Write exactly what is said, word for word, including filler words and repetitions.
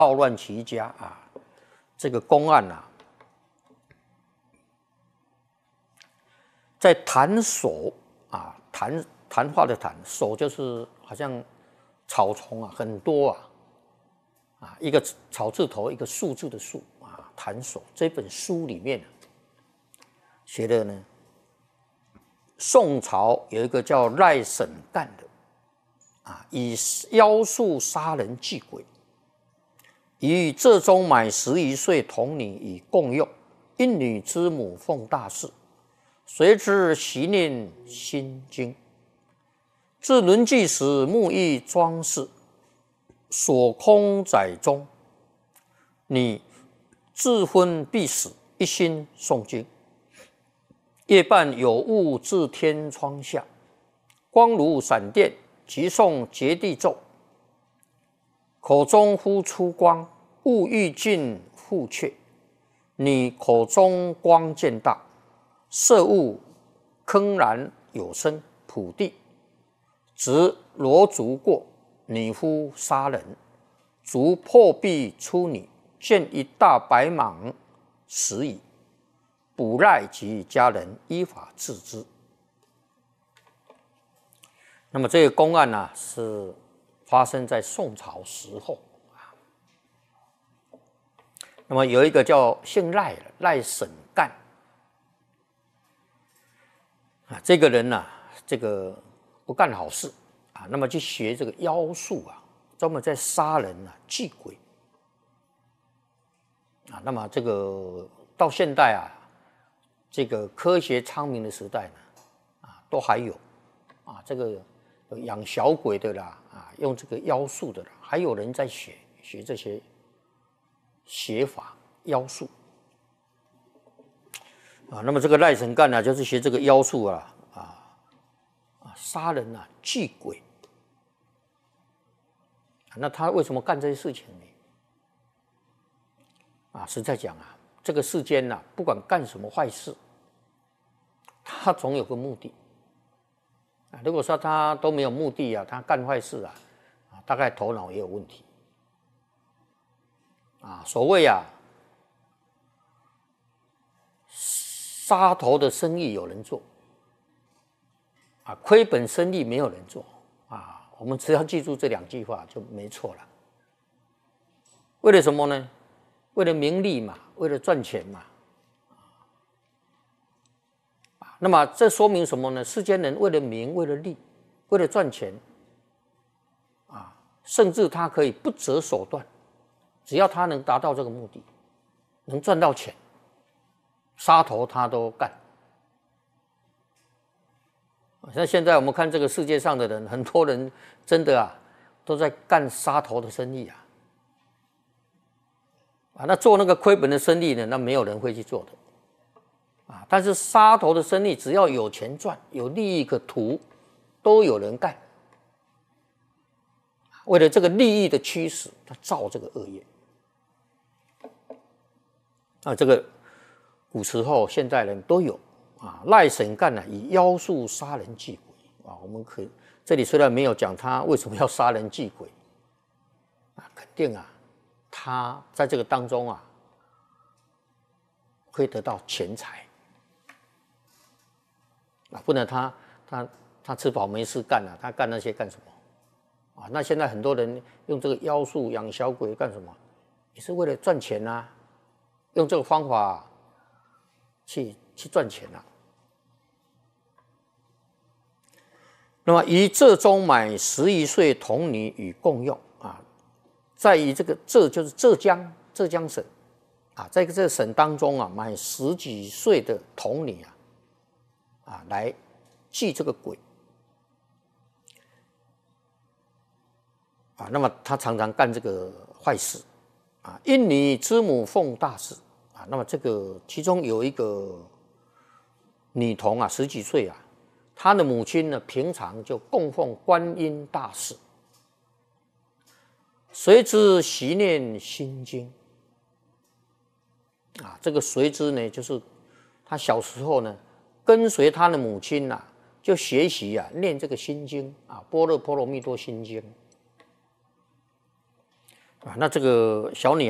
暴乱起家啊，这个公案啊，在谈所啊，谈谈话的谈，所就是好像草丛啊，很多啊，啊，一个草字头，一个树字的树啊，谈所这本书里面、啊、写的呢，宋朝有一个叫赖沈干的啊，以妖术杀人祭鬼。以浙中买十一岁童女以共用，因女之母奉大事，随之习念心经。至轮祭时，木艺装饰，所空载中，你自昏必死，一心诵经。夜半有雾至天窗下，光如闪电，即诵结地咒。口中忽出光，物欲尽复却。你口中光渐大，色物铿然有声，普地。执罗烛过，女夫杀人，烛破壁出女，见一大白蟒死矣。捕赖及家人依法治之。那么这个公案呢、啊，是发生在宋朝时候啊。那么有一个叫姓赖的赖沈干啊，这个人呢、啊，这个不干好事啊，那么去学这个妖术啊，专门在杀人啊、祭鬼啊。那么这个到现代啊，这个科学昌明的时代呢，啊，都还有啊，这个养小鬼的啦。啊，用这个妖术的，还有人在学学这些邪法妖术啊。那么这个赖沈干呢，就是学这个妖术啊，啊啊，杀人啊，祭鬼。那他为什么干这些事情呢？啊，实在讲啊，这个世间呐、啊，不管干什么坏事，他总有个目的。如果说他都没有目的啊，他干坏事啊，啊，大概头脑也有问题啊。所谓啊，杀头的生意有人做啊，亏本生意没有人做啊。我们只要记住这两句话就没错了。为了什么呢？为了名利嘛，为了赚钱嘛。那么这说明什么呢？世间人为了名，为了利，为了赚钱，啊，甚至他可以不择手段，只要他能达到这个目的，能赚到钱，杀头他都干。像现在我们看这个世界上的人，很多人真的啊，都在干杀头的生意啊，啊，那做那个亏本的生意呢，那没有人会去做的。啊，但是杀头的生意，只要有钱赚、有利益可图，都有人干。为了这个利益的驱使，他造这个恶业。啊，这个古时候、现代人都有啊。赖沈干呢，以妖术杀人祭鬼啊。我们可以这里虽然没有讲他为什么要杀人祭鬼啊，肯定啊，他在这个当中啊，会得到钱财。啊，不然他他他吃饱没事干啊，他干那些干什么？啊，那现在很多人用这个妖术养小鬼干什么？也是为了赚钱啊，用这个方法去去赚钱啊。那么以浙中买十一岁童女与共用啊，在于这个浙就是浙江浙江省啊，在这个省当中啊，买十几岁的童女啊。啊，来祭这个鬼啊，那么他常常干这个坏事啊。因女之母奉大事啊，那么这个其中有一个女童啊，十几岁啊，她的母亲呢，平常就供奉观音大士，随之习念心经啊。这个随之呢，就是她小时候呢。跟随他的母亲呐、啊，就学习啊，念这个心经啊，《般若波罗蜜多心经》。 啊，那这个小女